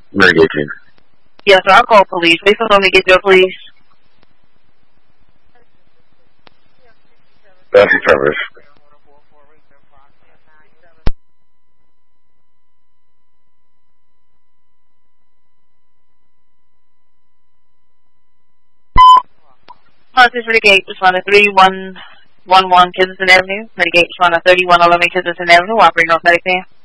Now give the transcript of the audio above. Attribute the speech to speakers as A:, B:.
A: Mary 18.
B: Yes, sir, I'll call police. Please don't let me get there, please.
A: That's the service.
B: Conscious Renegade, responding 3111 Kensington Avenue. Renegade, responding 3111 Kensington Avenue, operating on static fan.